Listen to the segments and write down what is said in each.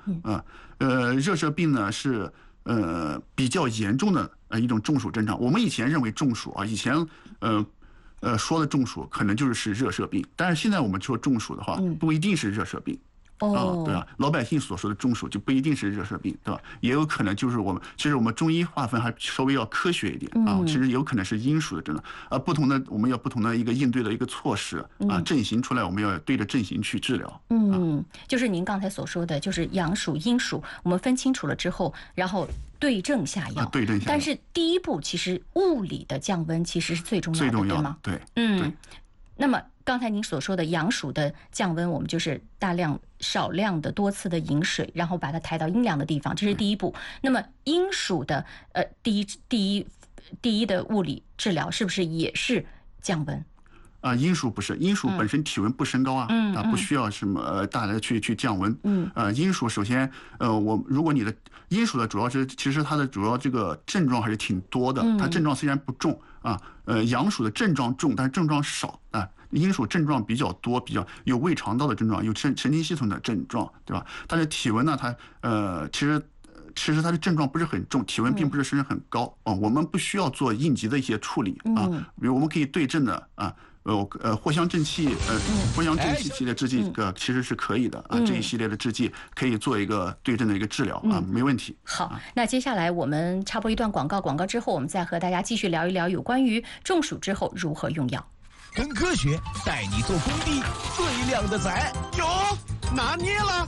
热射病呢是比较严重的一种中暑症状。我们以前认为中暑啊，以前说的中暑可能就是热射病，但是现在我们说中暑的话，不一定是热射病。对吧？老百姓所说的中暑就不一定是热射病，对吧？也有可能就是其实我们中医划分还稍微要科学一点啊。其实有可能是阴暑的症状，我们要不同的一个应对的一个措施啊，症型出来我们要对着症型去治疗。 就是您刚才所说的，就是阳暑、阴暑，我们分清楚了之后，然后对症下药。 对症下药。 但是第一步其实物理的降温其实是最重要的，对吗？ 对。 那么刚才您所说的阳暑的降温，我们就是少量的多次的饮水，然后把它抬到阴凉的地方，这是第一步。那么阴暑的第一的物理治疗是不是也是降温？ 阴暑不是，阴暑本身体温不升高啊，不需要什么大的去降温。阴暑首先如果你的阴暑的其实它的主要这个症状还是挺多的，它症状虽然不重啊，阳暑的症状重，但是症状少啊。阴暑症状比较多，比较有胃肠道的症状，有神经系统的症状，对吧？但是体温呢，它其实它的症状不是很重，体温并不是升很高我们不需要做应急的一些处理比如我们可以对症的藿香正气系列制剂其实是可以的这一系列的制剂可以做一个对症的一个治疗没问题。 好，那接下来我们插播一段广告之后，我们再和大家继续聊一聊有关于中暑之后如何用药。 跟科学带你做工地最靓的仔， 有拿捏了。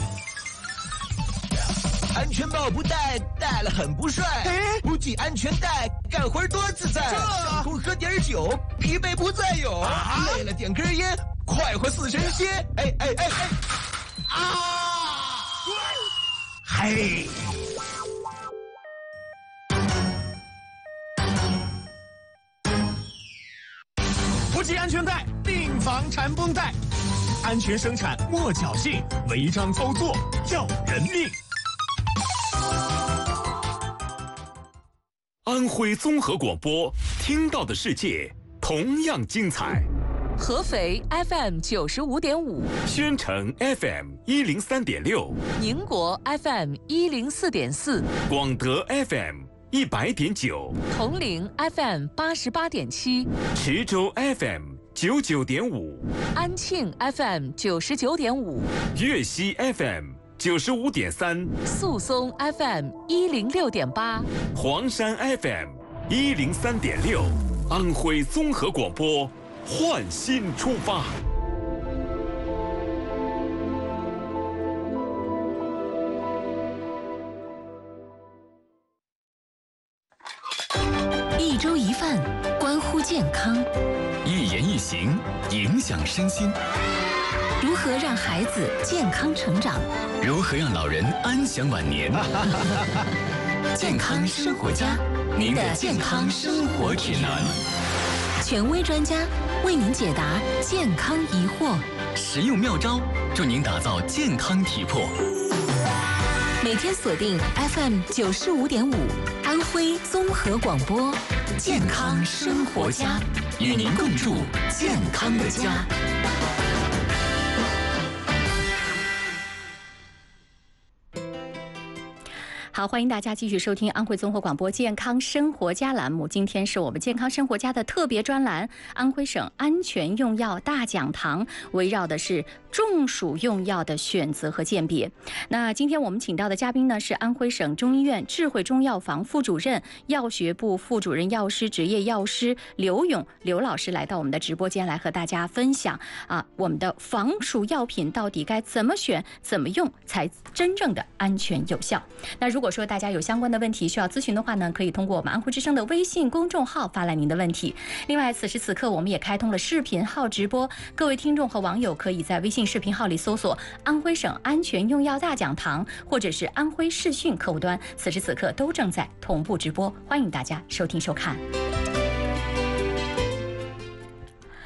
安全帽不戴，戴了很不帅。不系安全带，干活多自在。上工喝点酒，疲惫不再有。累了点根烟，快活似神仙。嘿。 不系安全带，定防缠绷带。安全生产莫侥幸，违章操作要人命。 安徽综合广播，听到的世界同样精彩。 合肥 FM 95.5， 宣城 FM 103.6， 宁国 FM 104.4， 广德 FM 100.9， 铜陵 FM 88.7， 池州 FM 99.5， 安庆 FM 99.5， 粤西 FM 95.3， 宿松 FM 106.8， 黄山 FM 103.6，安徽综合广播，焕新出发。 一粥一饭，关乎健康； 一言一行，影响身心。 如何让孩子健康成长？ 如何让老人安享晚年？健康生活家，您的健康生活指南。 权威专家为您解答健康疑惑， 实用妙招助您打造健康体魄。 每天锁定 FM 95.5，安徽综合广播，健康生活家， 与您共筑健康的家。 好，欢迎大家继续收听安徽综合广播健康生活家栏目。今天是我们健康生活家的特别专栏，安徽省安全用药大讲堂，围绕的是中暑用药的选择和鉴别。那今天我们请到的嘉宾呢，是安徽省中医院智慧中药房副主任、药学部副主任药师、执业药师刘勇刘老师来到我们的直播间来和大家分享我们的防暑药品到底该怎么选、怎么用才真正的安全有效。那如果说大家有相关的问题需要咨询的话呢，可以通过我们安徽之声的微信公众号发来您的问题。另外，此时此刻我们也开通了视频号直播，各位听众和网友可以在微信视频号里搜索安徽省安全用药大讲堂或者是安徽视讯客户端，此时此刻都正在同步直播，欢迎大家收听收看。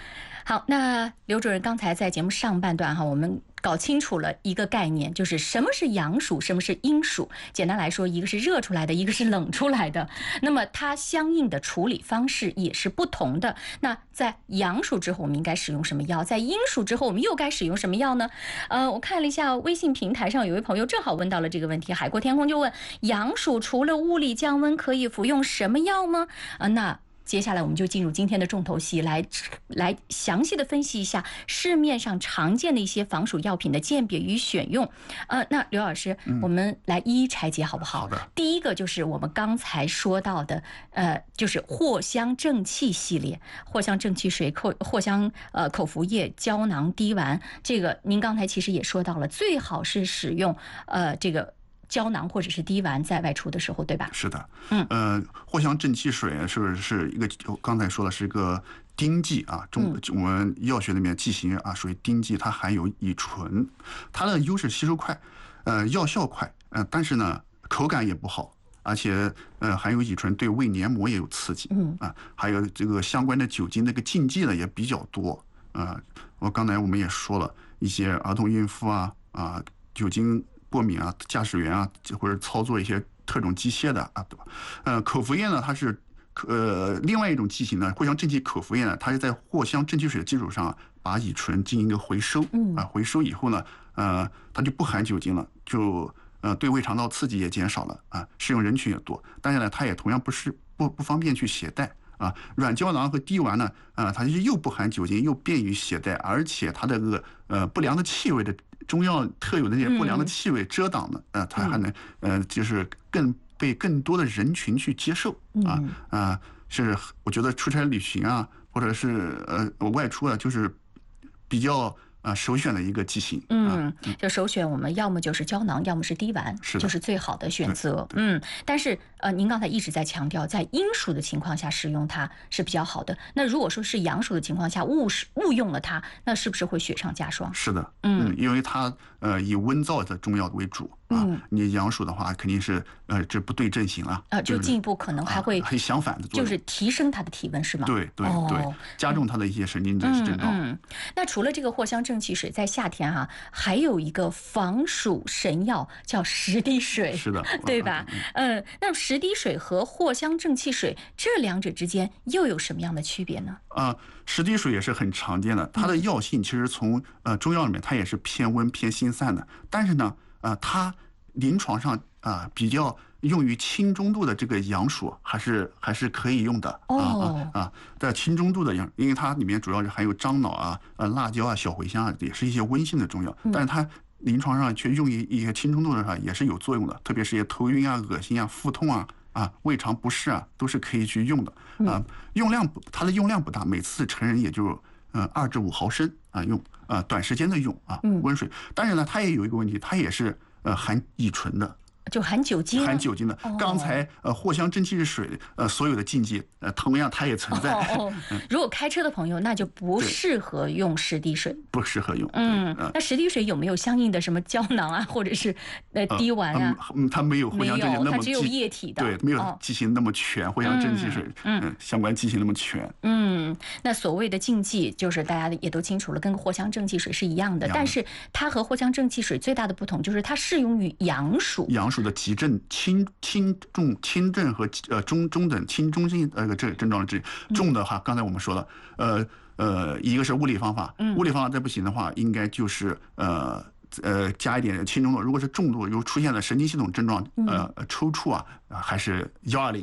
好，那刘主任刚才在节目上半段哈，我们搞清楚了一个概念，就是什么是阳暑，什么是阴暑。简单来说，一个是热出来的，一个是冷出来的。那么它相应的处理方式也是不同的。那在阳暑之后，我们应该使用什么药？在阴暑之后，我们又该使用什么药呢？我看了一下微信平台上有位朋友正好问到了这个问题，海阔天空就问：阳暑除了物理降温，可以服用什么药吗？那接下来我们就进入今天的重头戏，来详细的分析一下市面上常见的一些防暑药品的鉴别与选用。那刘老师，我们来一一拆解好不好？ 好的。 第一个就是我们刚才说到的，就是藿香正气系列，藿香正气水、藿香口服液、胶囊滴丸。这个您刚才其实也说到了，最好是使用这个胶囊或者是滴丸在外出的时候，对吧？ 是的，藿香正气水是一个，刚才说的是一个丁剂啊，我们药学里面剂型啊属于丁剂，它含有乙醇，它的优势吸收快，药效快，但是呢口感也不好，而且含有乙醇对胃黏膜也有刺激，还有这个相关的酒精的一个禁忌呢也比较多，刚才我们也说了一些儿童孕妇酒精过敏驾驶员或者操作一些特种机械的对吧？口服液呢，它是另外一种剂型呢，藿香正气口服液呢，它是在藿香正气水的基础上把乙醇进行一个回收，回收以后呢，它就不含酒精了，就对胃肠道刺激也减少了适用人群也多，但是呢，它也同样不方便去携带。软胶囊和滴丸呢，它又不含酒精，又便于携带，而且它的这个不良的气味的中药特有的那些不良的气味遮挡的，它还能就是被更多的人群去接受是我觉得出差旅行或者是外出就是比较首选的一个剂型。 就首选我们要么就是胶囊，要么是滴丸，就是最好的选择。但是您刚才一直在强调，在阴暑的情况下使用它是比较好的。那如果说是阳暑的情况下误用了它，那是不是会雪上加霜？ 是的，因为它以温燥的中药为主你阳暑的话肯定是这不对症型了就进一步可能还会相反的作用， 就是提升它的体温是吗？ 对，加重它的一些神经症状。 那除了这个藿香正气水，在夏天还有一个防暑神药叫十滴水， 是的， 对吧？那十滴水和藿香正气水这两者之间又有什么样的区别呢？ 十滴水也是很常见的，它的药性其实从中药里面它也是偏温偏心散的，但是呢它临床上比较用于轻中度的这个阳暑还是可以用的在轻中度的因为它里面主要是含有樟脑辣椒小茴香也是一些温性的中药，但是它临床上却用于一些轻中度的也是有作用的，特别是一些头晕恶心腹痛胃肠不适都是可以去用的它的用量不大，每次成人也就2至5毫升用短时间的用温水，但是呢它也有一个问题，它也是含乙醇的， 就含酒精的。刚才藿香正气水所有的禁忌同样它也存在。 如果开车的朋友那就不适合用十滴水， 不适合用。 那十滴水有没有相应的什么胶囊或者是滴丸它没有藿香正气那么它只有液体的， 对，没有剂型那么全，藿香正气水相关剂型那么全。 那所谓的禁忌就是大家也都清楚了，跟藿香正气水是一样的，但是它和藿香正气水最大的不同就是它适用于阳暑的急症、轻症和中等、轻中症这症状之重的话，刚才我们说了，一个是物理方法，物理方法再不行的话，应该就是加一点轻中度。如果是重度又出现了神经系统症状抽搐还是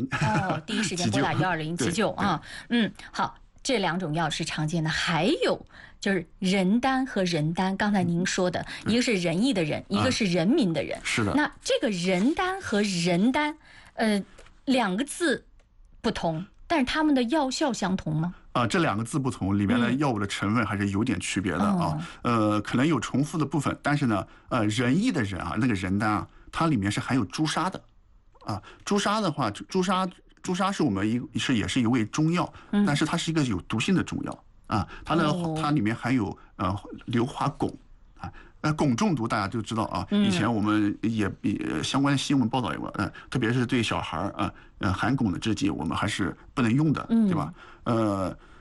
120 第一时间拨打120急救好。这两种药是常见的，还有就是人丹和人丹。刚才您说的，一个是仁义的仁，一个是人民的人。 是的。 那这个人丹和人丹，两个字不同，但是他们的药效相同吗？ 这两个字不同，里面的药物的成分还是有点区别的可能有重复的部分，但是呢，仁义的仁那个人丹它里面是含有朱砂的朱砂的话，朱砂是我们也是一味中药，但是它是一个有毒性的中药它里面含有硫化汞汞中毒大家就知道以前我们也相关的新闻报道有特别是对小孩含汞的制剂我们还是不能用的，对吧？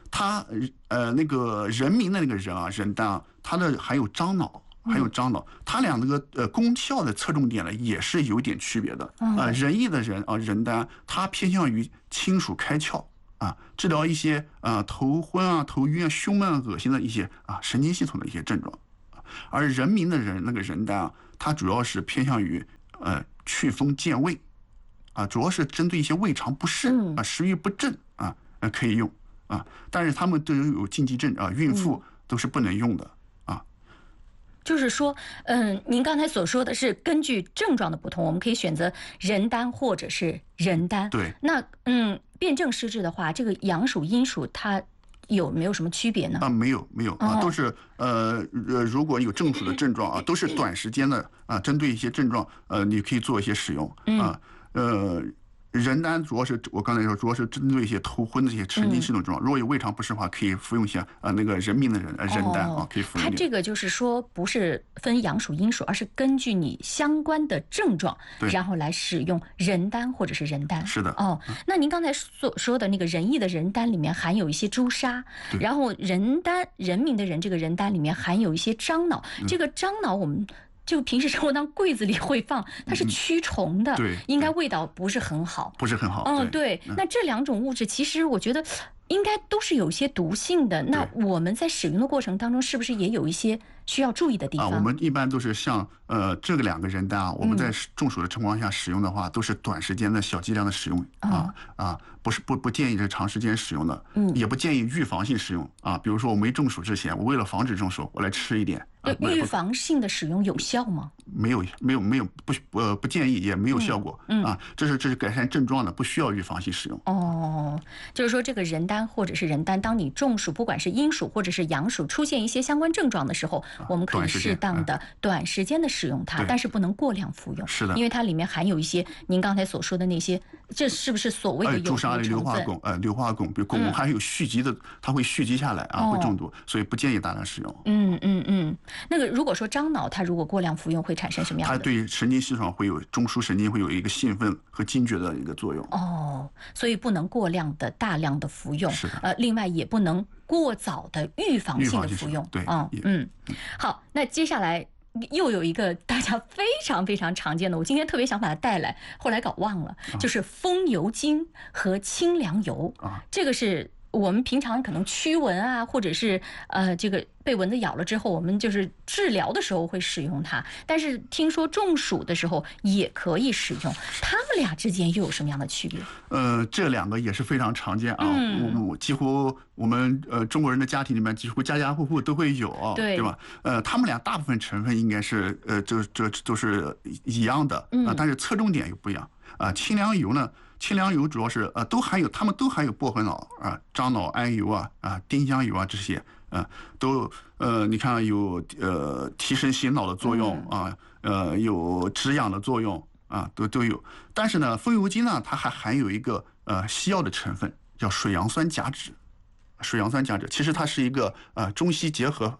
它那个人民的那个人啊，人丹啊，它的还有樟脑。它俩那个功效的侧重点呢，也是有点区别的。仁义的人啊，人丹，它偏向于清暑开窍啊，治疗一些头昏啊、头晕啊、胸闷、恶心的一些神经系统的一些症状。而人民的人那个人丹啊，它主要是偏向于祛风健胃啊，主要是针对一些胃肠不适食欲不振可以用但是他们都有禁忌症孕妇都是不能用的。 就是说，您刚才所说的是根据症状的不同，我们可以选择人丹或者是人丹。 对。 那辨证施治的话，这个阳暑阴暑它有没有什么区别呢？ 没有都是如果有中暑的症状都是短时间的针对一些症状你可以做一些使用人丹主要是我刚才说，主要是针对一些头昏的这些神经系统症状。如果有胃肠不适的话，可以服用一些那个人民的人丹可以服用。 它这个就是说不是分阳暑阴暑，而是根据你相关的症状，然后来使用人丹或者是人丹。 是的。 那您刚才所说的那个仁义的人丹里面含有一些朱砂，然后人民的人这个人丹里面含有一些樟脑。这个樟脑我们就平时生活当柜子里会放，它是驱虫的，应该味道不是很好。对。那这两种物质其实我觉得应该都是有些毒性的。那我们在使用的过程当中，是不是也有一些需要注意的地方？ 我们一般都是像这个两个人丹我们在中暑的情况下使用的话，都是短时间的小剂量的使用不建议是长时间使用的，也不建议预防性使用比如说我没中暑之前，我为了防止中暑，我来吃一点。 预防性的使用有效吗？ 没有，不建议，也没有效果这是改善症状的，不需要预防性使用。 就是说这个人丹或者是人丹，当你中暑，不管是阴暑或者是阳暑，出现一些相关症状的时候，我们可以适当的短时间的使用它，但是不能过量服用。 是的， 因为它里面含有一些您刚才所说的那些，这是不是所谓的有毒成分？ 硫化汞，比如汞还有蓄积的，它会蓄积下来会中毒，所以不建议大量使用。 那个如果说樟脑，它如果过量服用会产生什么样的？ 它对神经系统会有中枢神经会有一个兴奋和惊觉的一个作用。 所以不能过量的大量的服用。 是的。 另外也不能过早的预防性的服用。 对。 好，那接下来又有一个大家非常非常常见的，我今天特别想把它带来，后来搞忘了，就是风油精和清凉油。这个是我们平常可能驱蚊或者是这个被蚊子咬了之后，我们就是治疗的时候会使用它，但是听说中暑的时候也可以使用，它们俩之间又有什么样的区别？ 这两个也是非常常见几乎我们中国人的家庭里面几乎家家户户都会有对吧？他们俩大部分成分应该是这都是一样的但是侧重点又不一样清凉油呢？清凉油主要是它们都含有薄荷脑樟脑桉油丁香油这些都你看有提神醒脑的作用有止痒的作用都有。但是呢，风油精呢，它还含有一个西药的成分叫水杨酸甲酯。水杨酸甲酯其实它是一个中西结合。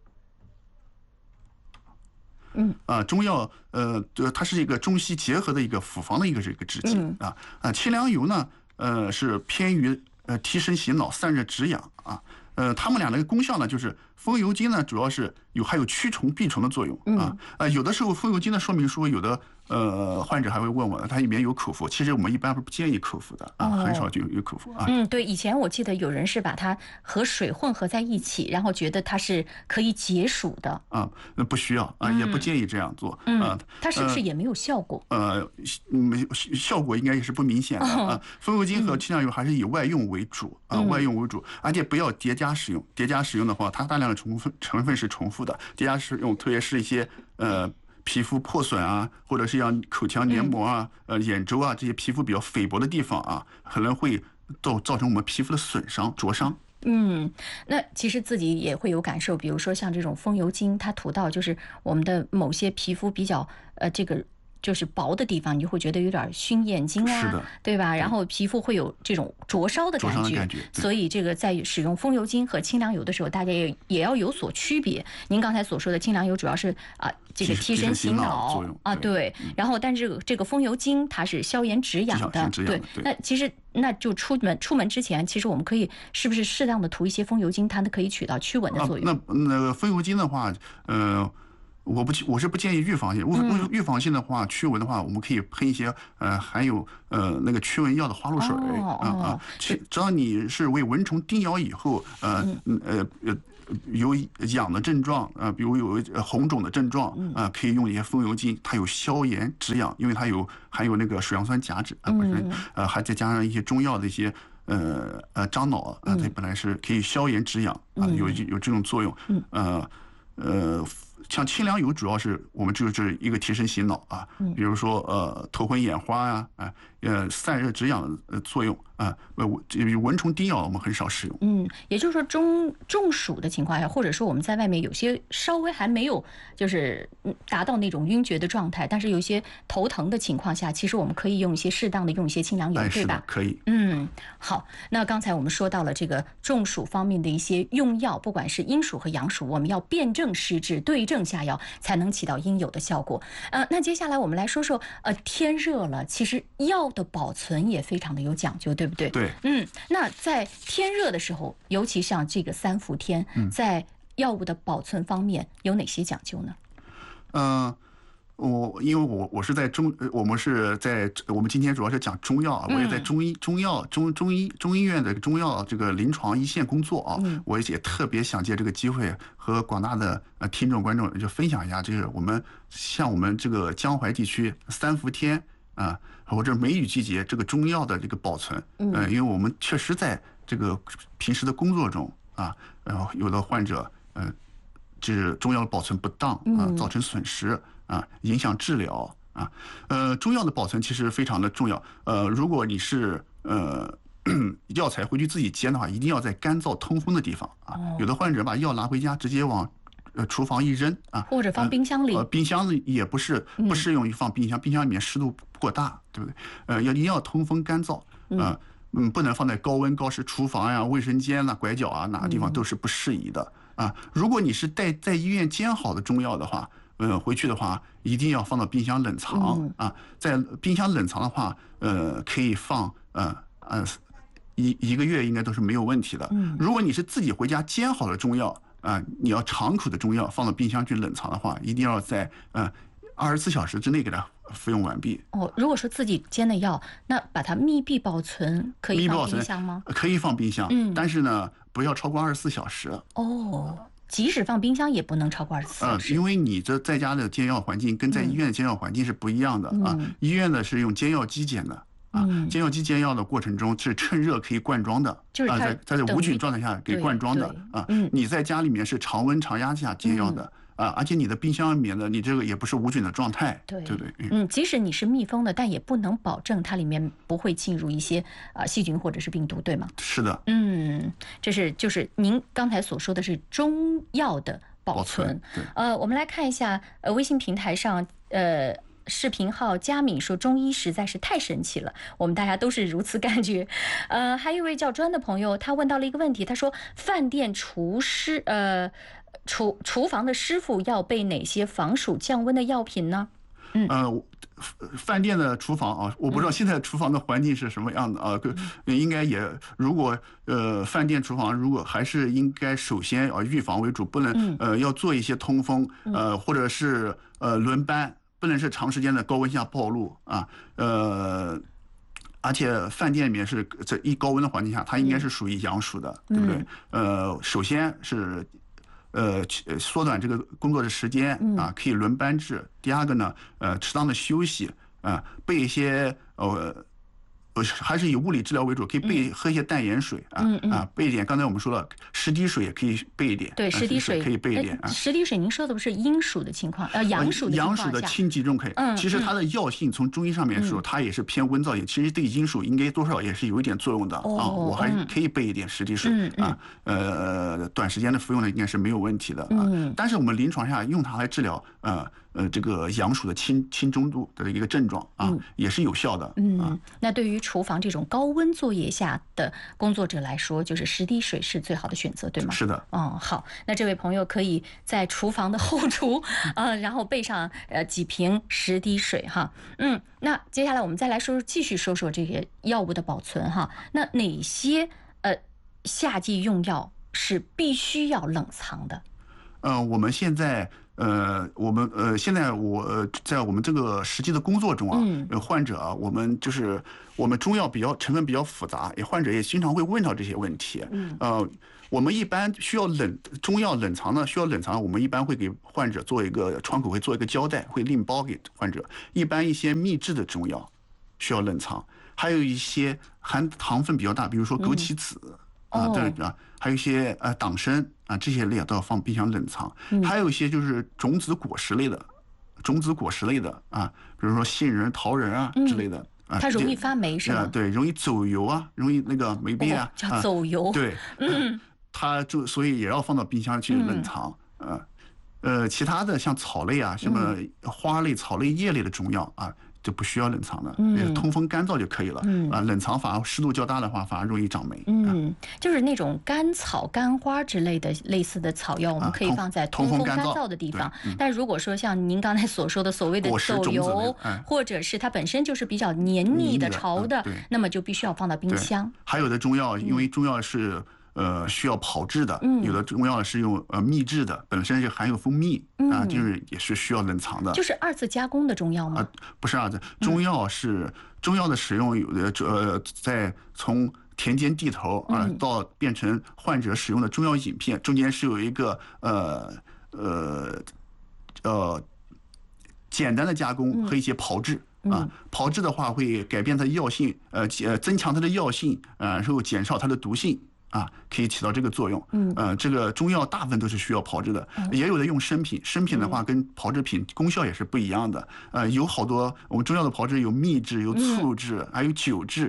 中药它是一个中西结合的一个复方的一个这个制剂清凉油呢是偏于提神醒脑、散热止痒它们俩的功效呢，就是风油精呢主要是还有驱虫避虫的作用有的时候风油精的说明书有的患者还会问我，它里面有口服，其实我们一般不建议口服的很少就有口服对，以前我记得有人是把它和水混合在一起，然后觉得它是可以解暑的那不需要也不建议这样做它是不是也没有效果？ 效果应该也是不明显的风油精和清凉油还是以外用为主外用为主，而且不要叠加使用。叠加使用的话，它大量的成分是重复的，叠加使用特别是一些皮肤破损或者是像口腔黏膜眼周这些皮肤比较菲薄的地方可能会造成我们皮肤的损伤灼伤。 那其实自己也会有感受，比如说像这种风油精，它涂到就是我们的某些皮肤比较这个就是薄的地方，你就会觉得有点熏眼睛啊， 是的， 对吧？然后皮肤会有这种灼烧的感觉，所以这个在使用风油精和清凉油的时候，大家也要有所区别。您刚才所说的清凉油主要是这个提神醒脑啊，对。然后，但是这个风油精它是消炎止痒的，对。那其实那就出门之前，其实我们可以是不是适当的涂一些风油精，它可以起到驱蚊的作用？ 那个风油精的话，我是不建议预防性。预防性的话，驱蚊的话，我们可以喷一些含有那个驱蚊药的花露水只要你是为蚊虫叮咬以后有痒的症状比如有红肿的症状可以用一些风油精，它有消炎止痒，因为它含有那个水杨酸甲酯本身还再加上一些中药的一些樟脑它本来是可以消炎止痒有这种作用像清凉油主要是我们就是一个提神醒脑比如说头昏眼花散热止痒的作用蚊虫叮咬我们很少使用。 也就是说中暑的情况下，或者说我们在外面有些稍微还没有就是达到那种晕厥的状态，但是有一些头疼的情况下，其实我们可以用一些适当的用一些清凉油，对吧？ 可以。 好，那刚才我们说到了这个中暑方面的一些用药，不管是阴暑和阳暑，我们要辨证施治，对症下药，才能起到应有的效果。那接下来我们来说说天热了，其实药的保存也非常的有讲究，对不对？ 对。 那在天热的时候，尤其像这个3伏天，在药物的保存方面有哪些讲究呢？ 因为我是在我们今天主要是讲中药我也在中医院的中药这个临床一线工作我也特别想借这个机会和广大的听众观众就分享一下，就是我们这个江淮地区3伏天或者梅雨季节这个中药的这个保存因为我们确实在这个平时的工作中有的患者这中药的保存不当造成损失影响治疗中药的保存其实非常的重要如果你是药材回去自己煎的话，一定要在干燥通风的地方有的患者把药拿回家直接往厨房一扔或者放冰箱里冰箱里也不适用于放冰箱，冰箱里面湿度过大，对不对？一定要通风干燥不能放在高温高湿厨房卫生间拐角哪个地方都是不适宜的如果你是在医院煎好的中药的话回去的话一定要放到冰箱冷藏在冰箱冷藏的话可以放一个月应该都是没有问题的如果你是自己回家煎好的中药你要长苦的中药放到冰箱去冷藏的话，一定要在24小时之内给它服用完毕。 如果说自己煎的药，那把它密闭保存可以放冰箱吗？ 可以放冰箱但是呢不要超过24小时即使放冰箱也不能超过24小时因为你这在家的煎药环境跟在医院的煎药环境是不一样的医院的是用煎药机煎的煎药机煎药的过程中是趁热可以灌装的， 就是在无菌状态下给灌装的你在家里面是常温常压下煎药的而且你的冰箱里面的你这个也不是无菌的状态，对不对？ 即使你是密封的，但也不能保证它里面不会进入一些细菌或者是病毒，对吗？ 是的。 这就是您刚才所说的是中药的保存。我们来看一下微信平台上视频号佳敏说中医实在是太神奇了，我们大家都是如此感觉。还有一位叫专的朋友，他问到了一个问题，他说饭店厨师厨房的师傅要备哪些防暑降温的药品呢？ 饭店的厨房我不知道现在厨房的环境是什么样的应该也如果饭店厨房如果还是应该首先预防为主，不能要做一些通风或者是轮班，不能是长时间的高温下暴露而且饭店里面是在高温的环境下，它应该是属于阳暑的，对不对？首先是缩短这个工作的时间可以轮班制。第二个呢，适当的休息备一些还是以物理治疗为主，可以喝一些淡盐水备一点。刚才我们说了，湿滴水也可以备一点。 对，湿滴水可以备一点湿滴水您说的不是阴暑的情况，阳暑的情况下， 阳暑的轻疾中可以。其实它的药性从中医上面说，它也是偏温燥一点，其实对阴暑应该多少也是有一点作用的我还可以备一点湿滴水短时间的服用呢应该是没有问题的但是我们临床下用它来治疗这个阳暑的轻中度的一个症状啊，也是有效的。 那对于厨房这种高温作业下的工作者来说，就是10滴水是最好的选择，对吗？ 是的。 好，那这位朋友可以在厨房的后厨然后备上几瓶10滴水哈。那接下来我们再来继续说说这个药物的保存哈。那哪些夏季用药是必须要冷藏的？ 我们现在现在在我们这个实际的工作中啊，患者啊，我们中药成分比较复杂，患者也经常会问到这些问题。我们一般需要中药冷藏呢，我们一般会给患者做一个窗口，会做一个胶带，会另包给患者。一般一些秘制的中药需要冷藏，还有一些含糖分比较大，比如说枸杞子。还有一些党参啊，这些类都要放冰箱冷藏。还有一些就是种子果实类的啊，比如说杏仁、桃仁啊之类的啊。 它容易发霉是吗？ 对，容易走油啊，容易那个霉变啊。 叫走油。 对，它所以也要放到冰箱去冷藏。其他的像草类啊，什么花类、草类、叶类的中药啊，就不需要冷藏的，通风干燥就可以了。冷藏反而湿度较大的话，反而容易长霉。 就是那种干草、干花之类的类似的草药，我们可以放在通风干燥的地方。但如果说像您刚才所说的所谓的走油，或者是它本身就是比较黏腻的、潮的，那么就必须要放到冰箱。 还有的中药，因为中药是需要炮制的，有的中药是用秘制的，本身就含有蜂蜜啊，就是也是需要冷藏的。 就是2次加工的中药吗？ 不是2次，中药的使用有的在从田间地头啊到变成患者使用的中药饮片，中间是有一个简单的加工和一些炮制。炮制的话会改变它的药性，增强它的药性，然后减少它的毒性。可以起到这个作用。这个中药大部分都是需要炮制的，也有的用生品。生品的话跟炮制品功效也是不一样的。有好多我们中药的炮制有秘制、有醋制，还有酒制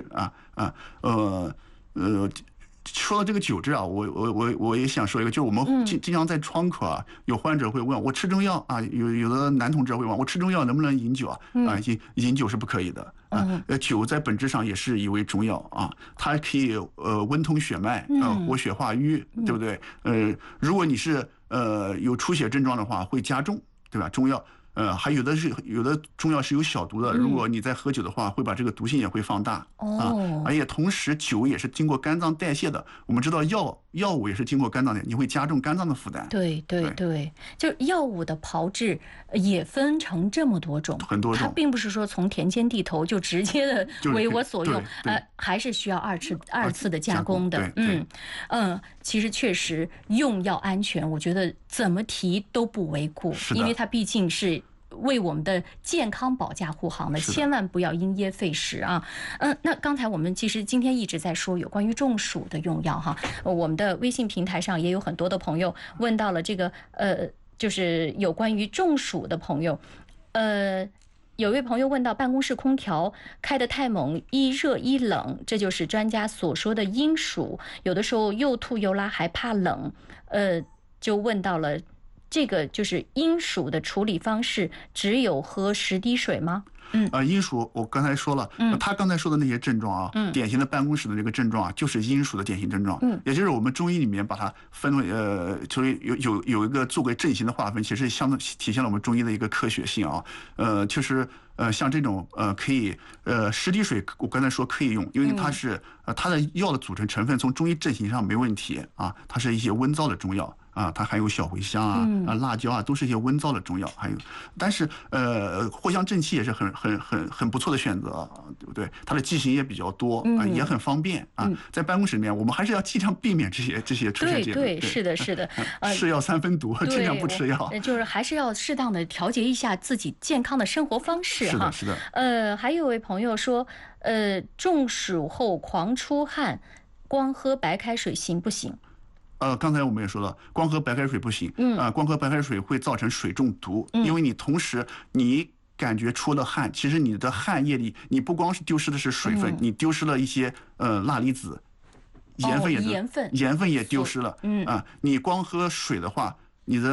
说到这个酒制啊，我也想说一个，就是我们经常在窗口啊，有患者会问我吃中药啊，有的男同志会问我吃中药能不能饮酒啊？饮酒是不可以的酒在本质上也是一味中药啊，它可以温通血脉活血化瘀，对不对？如果你是有出血症状的话，会加重，对吧？中药。还有的中药是有小毒的，如果你在喝酒的话，会把这个毒性也会放大而且同时酒也是经过肝脏代谢的。我们知道药物也是经过肝脏的，你会加重肝脏的负担。 对，就药物的炮制也分成这么多种， 很多种， 它并不是说从田间地头就直接的为我所用，还是需要二次的加工的。其实确实用药安全，我觉得怎么提都不为过，因为它毕竟是为我们的健康保驾护航的，千万不要因噎废食啊。那刚才我们其实今天一直在说有关于中暑的用药哈，我们的微信平台上也有很多的朋友问到了这个就是有关于中暑的朋友，有位朋友问到办公室空调开得太猛，一热一冷，这就是专家所说的阴暑，有的时候又吐又拉还怕冷，就问到了这个就是阴暑的处理方式，只有喝10滴水吗？ 阴暑我刚才说了，他刚才说的那些症状啊，典型的办公室的这个症状啊，就是阴暑的典型症状。也就是我们中医里面把它分为就是有一个做过阵型的划分，其实相当体现了我们中医的一个科学性啊。就是像这种可以10滴水，我刚才说可以用，因为它是它的药的组成成分从中医阵型上没问题啊，它是一些温燥的中药。它含有小茴香辣椒啊，都是一些温燥的中药。还有，但是藿香正气也是很不错的选择，对不对？它的剂型也比较多也很方便啊。在办公室里面，我们还是要尽量避免这些出现这些。 对，是的。 是药3分毒，尽量不吃药。 就是还是要适当的调节一下自己健康的生活方式哈。 是的。 还有位朋友说，中暑后狂出汗，光喝白开水行不行？ 刚才我们也说了，光喝白开水不行。光喝白开水会造成水中毒，因为你同时你感觉出了汗，其实你的汗液里你不光是丢失的是水分，你丢失了一些钠离子，盐分也丢失了。你光喝水的话，你的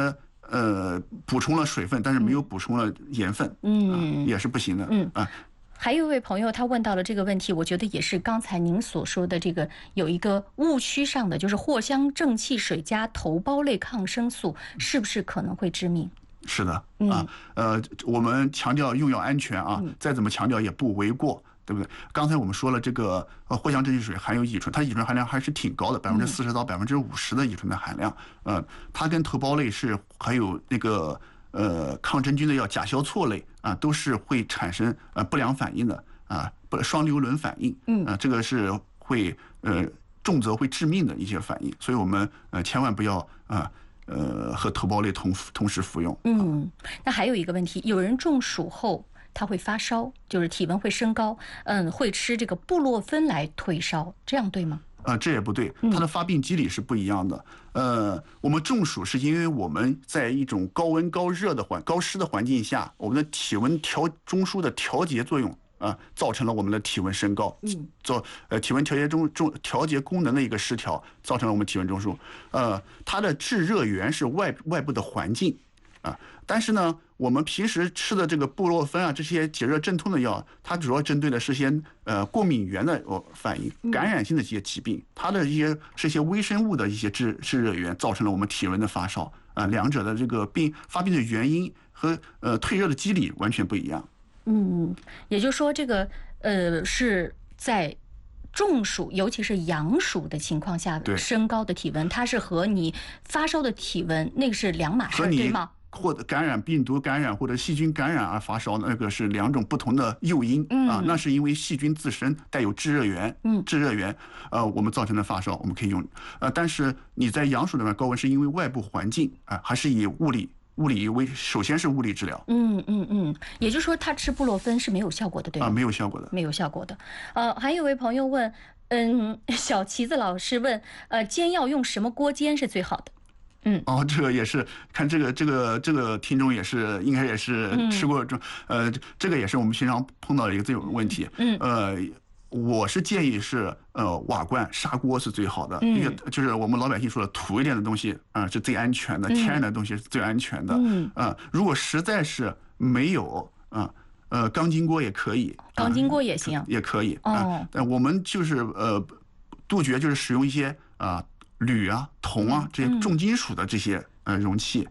补充了水分，但是没有补充了盐分，也是不行的， 还有一位朋友，他问到了这个问题，我觉得也是刚才您所说的这个有一个误区上的，就是藿香正气水加头孢类抗生素，是不是可能会致命？ 是的我们强调用药安全啊，再怎么强调也不为过，对不对？刚才我们说了，这个藿香正气水含有乙醇，它乙醇含量还是挺高的，40%到50%的乙醇的含量，它跟头孢类是还有那个。抗真菌的药甲硝唑类都是会产生不良反应的双硫仑反应，这个是会重则会致命的一些反应，所以我们千万不要和头孢类同时服用。 那还有一个问题，有人中暑后他会发烧，就是体温会升高，会吃这个布洛芬来退烧，这样对吗？ 这也不对，它的发病机理是不一样的。我们中暑是因为我们在一种高温、高热的高湿的环境下，我们的体温中枢的调节作用造成了我们的体温升高，体温调节功能的一个失调，造成了我们体温中枢。它的制热源是外部的环境但是呢，我们平时吃的这个布洛芬这些解热镇痛的药，它主要针对的是些过敏原的反应、感染性的这些疾病，它的是一些微生物的一些制热源，造成了我们体温的发烧两者的这个发病的原因和退热的机理完全不一样。 也就是说，这个是在中暑，尤其是阳暑的情况下升高的体温，它是和你发烧的体温那个是两码事，对吗？ 或者感染病毒感染或者细菌感染而发烧，那个是两种不同的诱因那是因为细菌自身带有制热源，我们造成的发烧，我们可以用但是你在阳暑里面高温是因为外部环境还是以物理首先是物理治疗。 也就是说他吃布洛芬是没有效果的，对吗？ 没有效果的， 没有效果的。还有一位朋友问，小旗子老师问，煎药用什么锅煎是最好的？ 这个也是看这个听众也是应该也是吃过这个也是我们经常碰到的一个这种问题。我是建议是瓦罐砂锅是最好的，因为就是我们老百姓说的土一点的东西是最安全的，天然的东西是最安全的。如果实在是没有钢筋锅也可以， 钢筋锅也行， 也可以但我们就是杜绝就是使用一些铝铜这些重金属的这些容器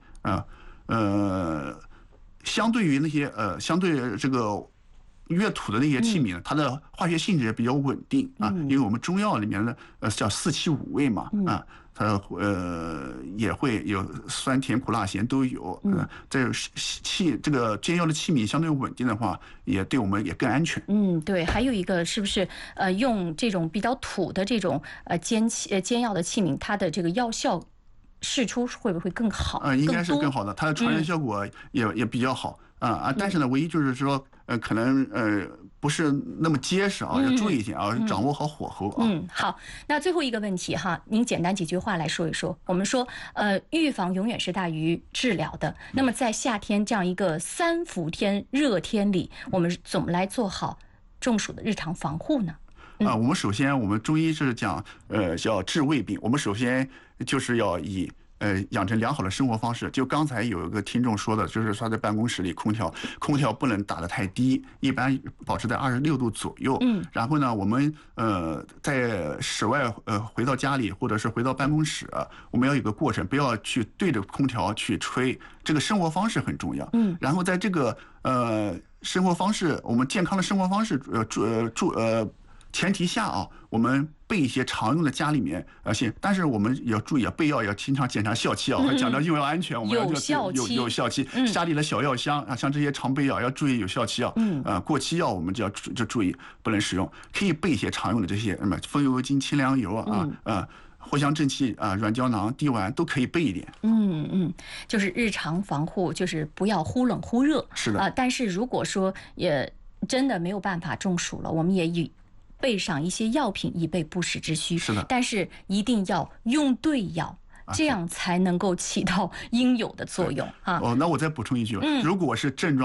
相对于那些相对这个越土的那些器皿，它的化学性质也比较稳定因为我们中药里面的叫4气5味嘛它也会有酸甜苦辣咸都有这个煎药的器皿相对稳定的话，也对我们也更安全。 对，还有一个是不是用这种比较土的这种煎药的器皿，它的这个药效释出会不会更好？ 应该是更好的，它的传染效果也比较好但是呢，唯一就是说可能不是那么结实要注意一点掌握好火候好，那最后一个问题您简单几句话来说一说。我们说预防永远是大于治疗的，那么在夏天这样一个3伏天热天里，我们怎么来做好中暑的日常防护呢？ 我们首先我们中医是讲叫治未病，我们首先就是要以养成良好的生活方式。就刚才有一个听众说的，就是说在办公室里空调不能打得太低，一般保持在26度左右。然后呢，我们在室外回到家里或者是回到办公室，我们要有个过程，不要去对着空调去吹，这个生活方式很重要。然后在这个生活方式，我们健康的生活方式前提下我们备一些常用的家里面但是我们要注意备药要经常检查效期还讲到用药安全，我们要有效期。家里的小药箱像这些常备药要注意有效期过期药我们就注意不能使用。可以备一些常用的这些风油精、清凉油藿香正气软胶囊、滴丸都可以备一点。 就是日常防护，就是不要忽冷忽热。 是的但是如果说也真的没有办法中暑了，我们也备上一些药品以备不时之需。 是的， 但是一定要用对药，这样才能够起到应有的作用那我再补充一句，如果是症状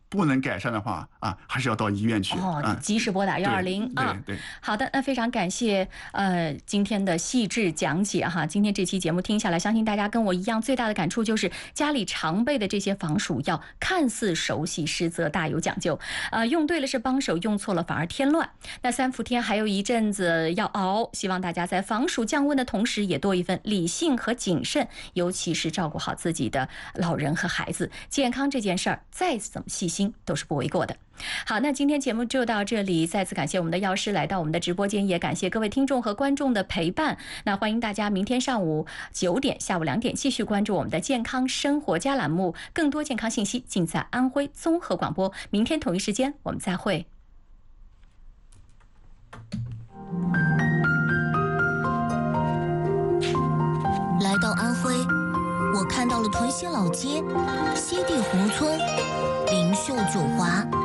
不能改善的话啊，还是要到医院去及时拨打120啊。 对。 好的，那非常感谢今天的细致讲解哈。今天这期节目听下来，相信大家跟我一样，最大的感触就是家里常备的这些防暑药看似熟悉，实则大有讲究。用对了是帮手，用错了反而添乱。那3伏天还有一阵子要熬，希望大家在防暑降温的同时，也多一份理性和谨慎，尤其是照顾好自己的老人和孩子。健康这件事儿，再怎么细心都是不为过的。好，那今天节目就到这里，再次感谢我们的药师来到我们的直播间，也感谢各位听众和观众的陪伴。那欢迎大家明天上午9点、下午2点继续关注我们的健康生活家栏目，更多健康信息尽在安徽综合广播。明天同一时间我们再会。 来到安徽，我看到了屯溪老街、西递胡村、灵秀九华、